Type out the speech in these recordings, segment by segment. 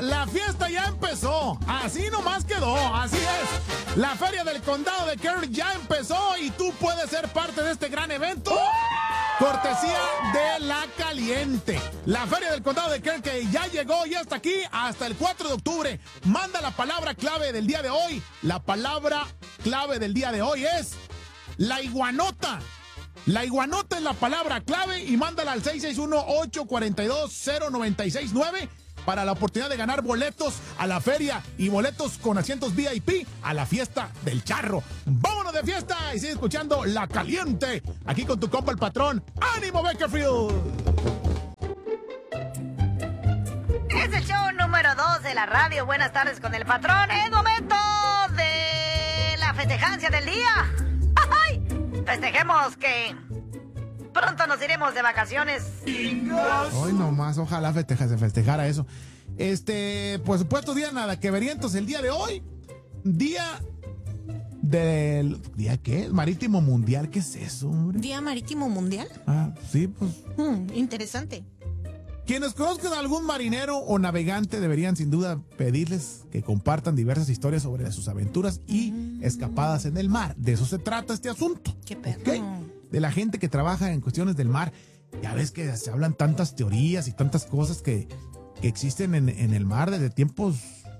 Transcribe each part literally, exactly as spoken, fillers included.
La fiesta ya empezó, así nomás quedó, así es. La Feria del Condado de Kern ya empezó y tú puedes ser parte de este gran evento. Cortesía de La Caliente. La Feria del Condado de Kern que ya llegó y hasta aquí hasta el cuatro de octubre. Manda la palabra clave del día de hoy. La palabra clave del día de hoy es la iguanota. La iguanota es la palabra clave y mándala al seis seis uno, ocho cuatro dos, cero nueve seis nueve para la oportunidad de ganar boletos a la feria y boletos con asientos V I P a la fiesta del charro. ¡Vámonos de fiesta! Y sigue escuchando La Caliente, aquí con tu compa el patrón. ¡Ánimo, Bakersfield! Es el show número dos de la radio. Buenas tardes con el patrón. Es momento de la festejancia del día. ¡Ay! Festejemos que pronto nos iremos de vacaciones. Hoy nomás, ojalá festeja, se festejara eso. Este, por supuesto, día nada que verientos el día de hoy. Día del... ¿Día qué? Marítimo Mundial, ¿qué es eso, hombre? ¿Día Marítimo Mundial? Ah, sí, pues... Hmm, interesante. Quienes conozcan a algún marinero o navegante deberían sin duda pedirles que compartan diversas historias sobre sus aventuras y mm. escapadas en el mar. De eso se trata este asunto. Qué perro. ¿Okay? De la gente que trabaja en cuestiones del mar. Ya ves que se hablan tantas teorías y tantas cosas que, que existen en, en el mar desde tiempos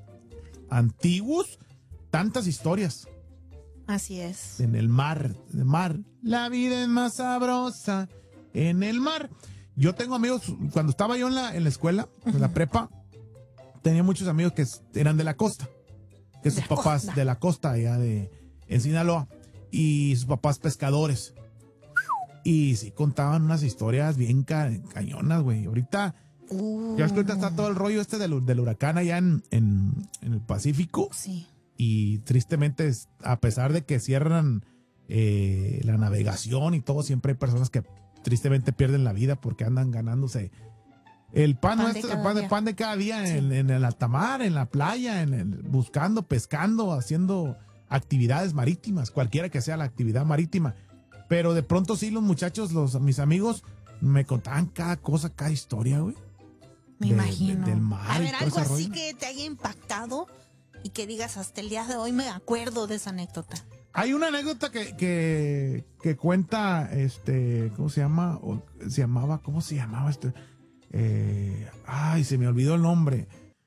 antiguos. Tantas historias. Así es. En el mar, en el mar. La vida es más sabrosa en el mar. Yo tengo amigos, cuando estaba yo en la, en la escuela, en la prepa, tenía muchos amigos que eran de la costa. Que sus papás costa. de la costa, allá de en Sinaloa. Y sus papás pescadores. Y sí, contaban unas historias bien ca cañonas, güey. Ahorita, uh. ya es que ahorita está todo el rollo este del, del huracán allá en, en, en el Pacífico. Sí. Y tristemente, a pesar de que cierran eh, la navegación y todo, siempre hay personas que tristemente pierden la vida porque andan ganándose el pan, pan, nuestro, de, cada pan, de, pan de cada día sí. en, en el alta mar, en la playa, en el, buscando, pescando, haciendo actividades marítimas, cualquiera que sea la actividad marítima. Pero de pronto sí, los muchachos, los mis amigos, me contaban cada cosa, cada historia, güey. Me de, imagino. De, del mar. A ver, algo así rollo. que te haya impactado y que digas, hasta el día de hoy me acuerdo de esa anécdota. Hay una anécdota que, que, que cuenta, este, ¿cómo se llama? O, se llamaba, ¿cómo se llamaba este? Eh, ay, se me olvidó el nombre.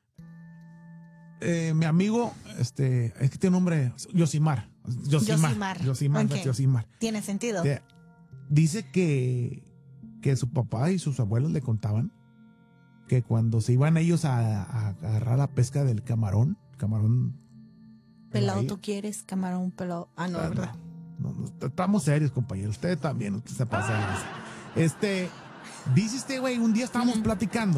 Eh, mi amigo, este, es que tiene un nombre, Yosimar. Yosimar. Yosimar. Yosimar, okay. Yosimar. Tiene sentido. De, dice que, que su papá y sus abuelos le contaban que cuando se iban ellos a, a agarrar la pesca del camarón, camarón pelado tú quieres, camarón pelado. Ah, no, ah, ¿verdad? No, no, no, estamos serios, compañero. Usted también, usted se pasa. Este, dice este güey, un día estábamos uh-huh. platicando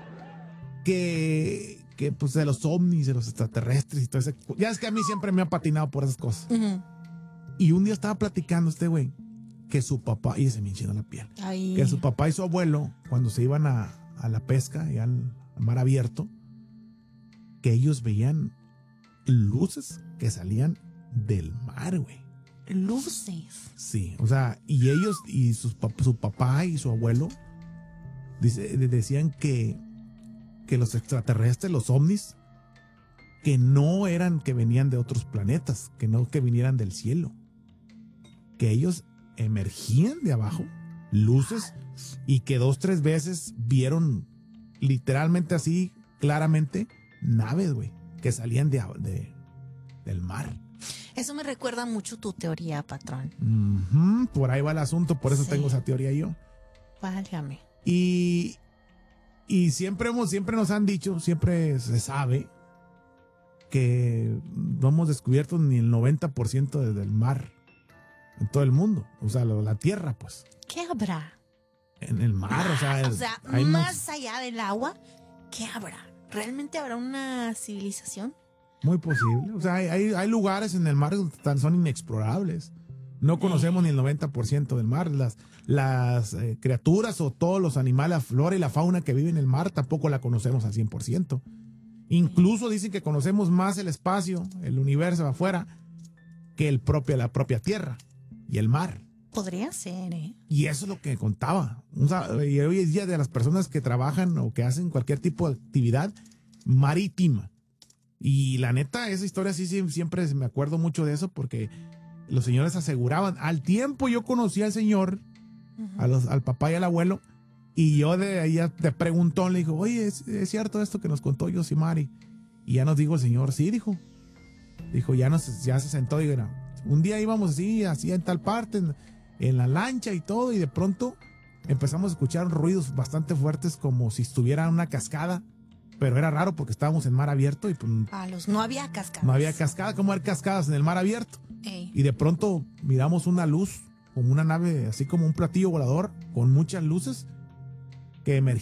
que, que pues de los ovnis, de los extraterrestres y todo eso. Ya es que a mí siempre me ha patinado por esas cosas. Uh-huh. Y un día estaba platicando este güey que su papá, y se me enchina la piel, Ay. que su papá y su abuelo, cuando se iban a, a la pesca y al, al mar abierto, que ellos veían luces que salían del mar, güey. Luces. Sí, o sea, y ellos y sus, su papá y su abuelo dice, decían que, que los extraterrestres, los ovnis, que no eran que venían de otros planetas, que no que vinieran del cielo, que ellos emergían de abajo, luces, y que dos, tres veces vieron literalmente así, claramente, naves, güey, que salían de, de, del mar. Eso me recuerda mucho tu teoría, patrón. Uh-huh, por ahí va el asunto, por eso sí. tengo esa teoría yo. Válgame. Y, y siempre, hemos, siempre nos han dicho, siempre se sabe que no hemos descubierto ni el noventa por ciento del mar en todo el mundo. O sea, lo, la tierra, pues. ¿Qué habrá? En el mar, o sea... O sea, hay más much... allá del agua, ¿qué habrá? ¿Realmente habrá una civilización? Muy posible. O sea, hay, hay, hay lugares en el mar que son inexplorables. No conocemos eh. ni el noventa por ciento del mar. Las, las eh, criaturas o todos los animales, la flora y la fauna que viven en el mar tampoco la conocemos al cien por ciento. Incluso dicen que conocemos más el espacio, el universo afuera, que el propio, la propia tierra y el mar. Podría ser, ¿eh? Y eso es lo que contaba. O sea, y hoy en día de las personas que trabajan o que hacen cualquier tipo de actividad, marítima. Y la neta, esa historia sí, sí siempre me acuerdo mucho de eso porque los señores aseguraban. Al tiempo yo conocí al señor, uh-huh. a los, al papá y al abuelo, y yo de ahí te preguntó, le dijo, oye, ¿es, ¿es cierto esto que nos contó Yosimari? Y ya nos dijo el señor, sí, dijo. Dijo, ya, nos, ya se sentó y dijo, un día íbamos así, así en tal parte, en, en la lancha y todo, y de pronto empezamos a escuchar ruidos bastante fuertes como si estuviera una cascada. Pero era raro porque estábamos en mar abierto y pues, a los, no había cascadas. No había cascadas, ¿cómo hay cascadas en el mar abierto? Ey. Y de pronto miramos una luz, como una nave, así como un platillo volador, con muchas luces, que